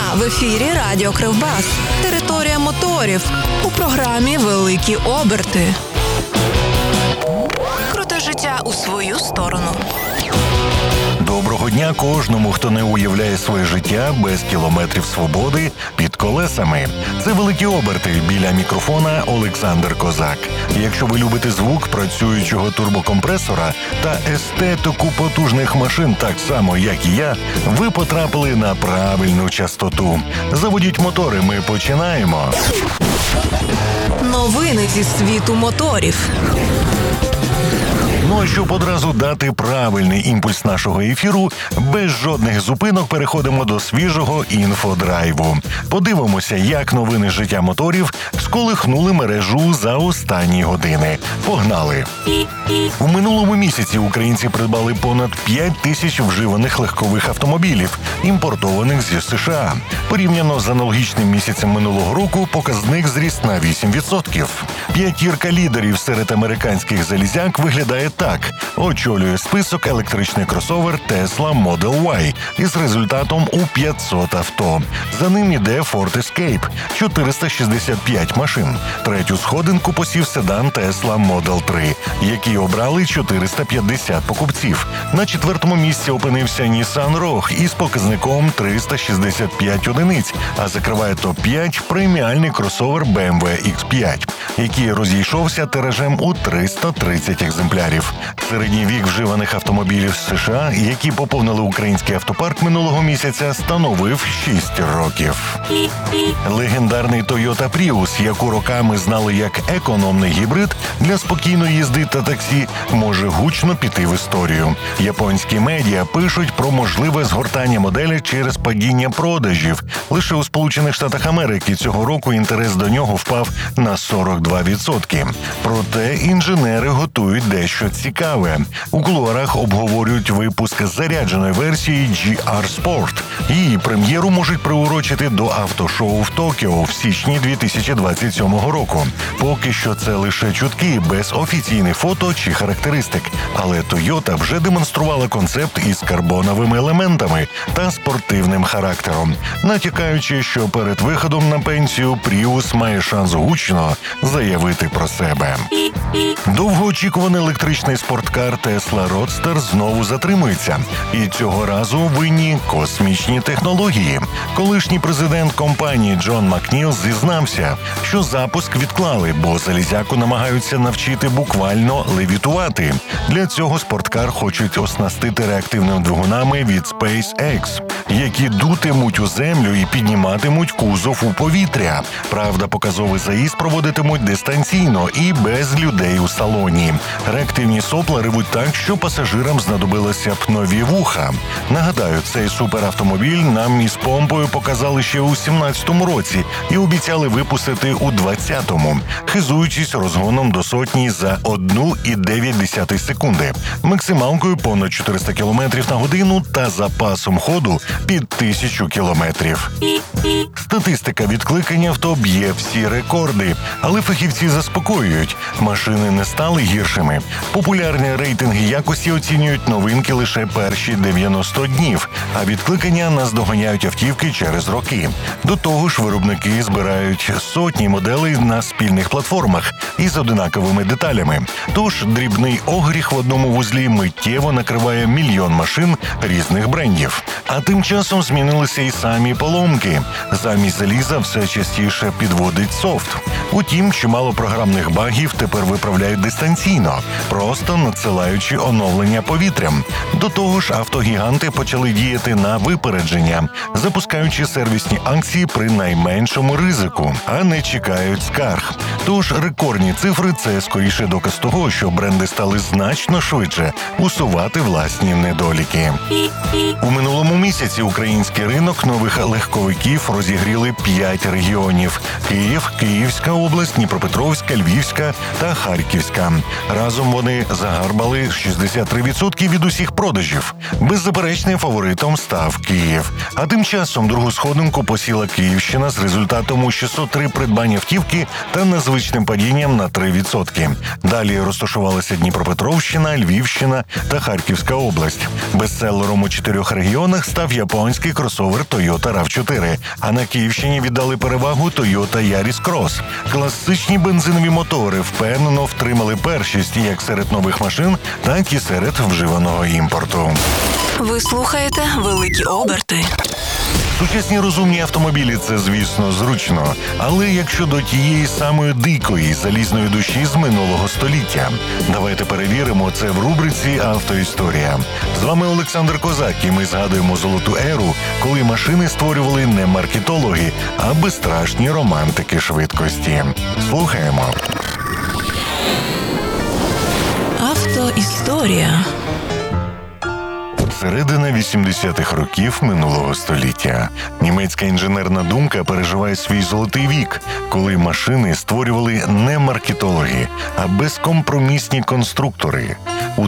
В ефірі Радіо Кривбас. Територія моторів. У програмі «Великі оберти». Круте життя у свою сторону. Доброго дня кожному, хто не уявляє своє життя без кілометрів свободи під колесами. Це «Великі оберти», біля мікрофона Олександр Козак. Якщо ви любите звук працюючого турбокомпресора та естетику потужних машин так само, як і я, ви потрапили на правильну частоту. Заводіть мотори, ми починаємо. Новини зі світу моторів. Ну а щоб одразу дати правильний імпульс нашого ефіру, без жодних зупинок переходимо до свіжого інфодрайву. Подивимося, як новини життя моторів сколихнули мережу за останні години. Погнали! У минулому місяці українці придбали понад 5 тисяч вживаних легкових автомобілів, імпортованих зі США. Порівняно з аналогічним місяцем минулого року показник зріс на 8%. П'ятірка лідерів серед американських залізяк виглядає так. Очолює список електричний кросовер Tesla Model Y із результатом у 500 авто. За ним іде Ford Escape – 465 машин. Третю сходинку посів седан Tesla Model 3, який обрали 450 покупців. На четвертому місці опинився Nissan Rogue із показником 365 одиниць, а закриває топ-5 преміальний кросовер BMW X5, який розійшовся тиражем у 330 екземплярів. Середній вік вживаних автомобілів з США, які поповнили український автопарк минулого місяця, становив 6 років. Легендарний Toyota Prius, яку роками знали як економний гібрид для спокійної їзди та таксі, може гучно піти в історію. Японські медіа пишуть про можливе згортання моделі через падіння продажів. Лише у Сполучених Штатах Америки цього року інтерес до нього впав на 42%. Проте інженери готують дещо цікаве. У кулуарах обговорюють випуск зарядженої версії GR Sport. Її прем'єру можуть приурочити до автошоу в Токіо в січні 2027 року. Поки що це лише чутки, без офіційних фото чи характеристик. Але Toyota вже демонструвала концепт із карбоновими елементами та спортивним характером, натякаючи, що перед виходом на пенсію Prius має шанс гучно заявити про себе. Довгоочікуваний електричний спорткар Tesla Roadster знову затримується. І цього разу винні космічні технології. Колишній президент компанії Джон Макніл зізнався, що запуск відклали, бо залізяку намагаються навчити буквально левітувати. Для цього спорткар хочуть оснастити реактивними двигунами від SpaceX, які дутимуть у землю і підніматимуть кузов у повітря. Правда, показовий заїзд проводитимуть дистанційно і без людей у салоні. Реактивні сопла ревуть так, що пасажирам знадобилося б нові вуха. Нагадаю, цей суперавтомобіль нам із помпою показали ще у 17-му році і обіцяли випустити у 20-му, хизуючись розгоном до сотні за 1,9 секунди, максималкою понад 400 км на годину та запасом ходу під 1000 км. Статистика відкликань авто б'є всі рекорди, але фахівці заспокоюють – машини не стали гіршими. Популярні рейтинги якості оцінюють новинки лише перші 90 днів, а відкликання наздоганяють автівки через роки. До того ж, виробники збирають сотні моделей на спільних платформах із одинаковими деталями. Тож дрібний огріх в одному вузлі миттєво накриває мільйон машин різних брендів. А тим часом змінилися і самі поломки. Замість заліза все частіше підводить софт. Утім, чимало програмних багів тепер виправляють дистанційно, просто надсилаючи оновлення повітрям. До того ж, автогіганти почали діяти на випередження, запускаючи сервісні акції при найменшому ризику, а не чекають скарг. Тож рекордні цифри – це скоріше доказ того, що бренди стали значно швидше усувати власні недоліки. У минулому місяці український ринок нових легковиків розігріли 5 регіонів – Київ, Київська область, Дніпропетровська, Львівська та Харківська. Разом вони загарбали 63% від усіх продажів. Беззаперечним фаворитом став Київ. А тим часом другу сходинку посіла Київщина з результатом у 603 придбання автівки та незвичним падінням на 3%. Далі розташувалися Дніпропетровщина, Львівщина та Харківська область. Бестселером у 4 регіонах став японський кросовер Toyota RAV4, а на Київщині віддали перевагу Toyota Yaris Cross. Класичні бензинові мотори впевнено втримали першість як серед нових машин, так і серед вживаного імпорту. Ви слухаєте «Великі оберти». Сучасні розумні автомобілі – це, звісно, зручно. Але як щодо тієї самої дикої залізної душі з минулого століття? Давайте перевіримо це в рубриці «Автоісторія». З вами Олександр Козак, і ми згадуємо золоту еру, коли машини створювали не маркетологи, а безстрашні романтики швидкості. Слухаємо. Автоісторія. Середина 80-х років минулого століття. Німецька інженерна думка переживає свій золотий вік, коли машини створювали не маркетологи, а безкомпромісні конструктори. У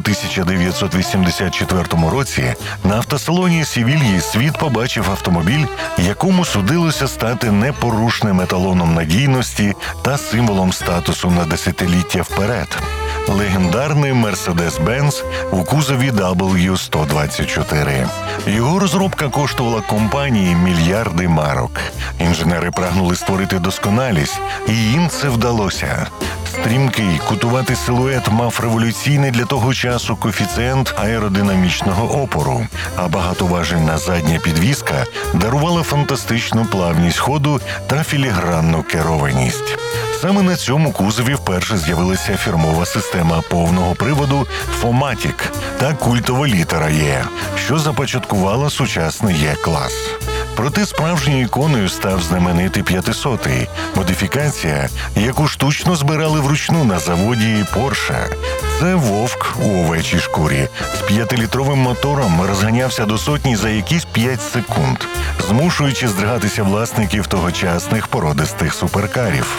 1984 році на автосалоні Севільї світ побачив автомобіль, якому судилося стати непорушним еталоном надійності та символом статусу на десятиліття вперед. Легендарний Mercedes-Benz у кузові W124. Його розробка коштувала компанії мільярди марок. Інженери прагнули створити досконалість, і їм це вдалося. Стрімкий, кутуватий силует мав революційний для того часу коефіцієнт аеродинамічного опору, а багатоважельна задня підвіска дарувала фантастичну плавність ходу та філігранну керованість. Саме на цьому кузові вперше з'явилася фірмова система повного приводу «4MATIC» та культова літера «Е», що започаткувала сучасний Е-клас. Проте справжньою іконою став знаменитий 500-й – модифікація, яку штучно збирали вручну на заводі Porsche. Це вовк у овечій шкурі. З 5-літровим мотором розганявся до сотні за якісь 5 секунд, змушуючи здригатися власників тогочасних породистих суперкарів.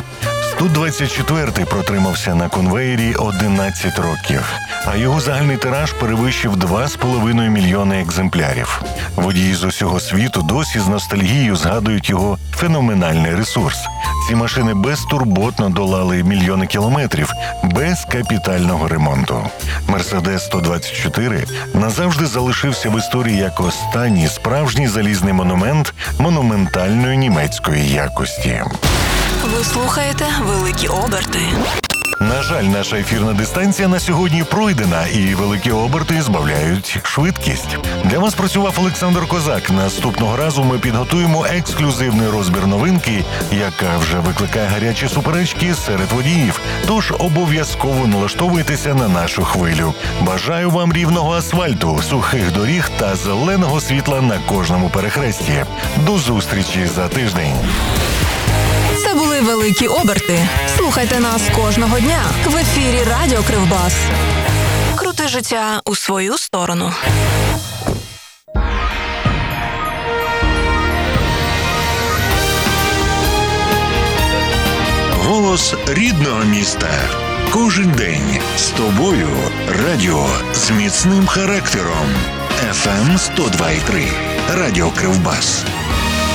124-й протримався на конвеєрі 11 років, а його загальний тираж перевищив 2,5 мільйони екземплярів. Водії з усього світу досі з ностальгією згадують його феноменальний ресурс. Ці машини безтурботно долали мільйони кілометрів без капітального ремонту. Mercedes 124 назавжди залишився в історії як останній справжній залізний монумент монументальної німецької якості. Ви слухаєте «Великі оберти». На жаль, наша ефірна дистанція на сьогодні пройдена, і великі оберти збавляють швидкість. Для вас працював Олександр Козак. Наступного разу ми підготуємо ексклюзивний розбір новинки, яка вже викликає гарячі суперечки серед водіїв. Тож обов'язково налаштовуйтеся на нашу хвилю. Бажаю вам рівного асфальту, сухих доріг та зеленого світла на кожному перехресті. До зустрічі за тиждень. Це були «Великі оберти». Слухайте нас кожного дня в ефірі Радіо Кривбас. Крути життя у свою сторону. Голос рідного міста. Кожен день з тобою. Радіо з міцним характером. FM 102,3. Радіо Кривбас.